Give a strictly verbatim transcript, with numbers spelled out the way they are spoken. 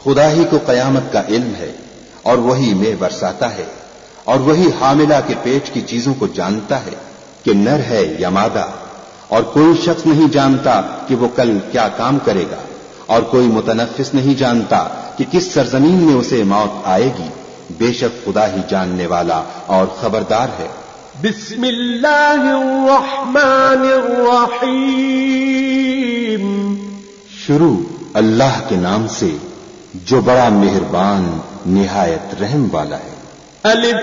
खुदा ही को कयामत का इल्म है और वही मेह बरसाता है और वही हामिला के पेट की चीजों को जानता है कि नर है या मादा, और कोई शख्स नहीं जानता कि वो कल क्या काम करेगा, और कोई मुतनफ्फिस नहीं जानता कि किस सरजमीन में उसे मौत आएगी। बेशक खुदा ही जानने वाला और खबरदार है। बिस्मिल्लाहिर्रहमानिर्रहीम। शुरू अल्लाह के नाम से जो बड़ा मेहरबान निहायत रहम वाला है। अलिफ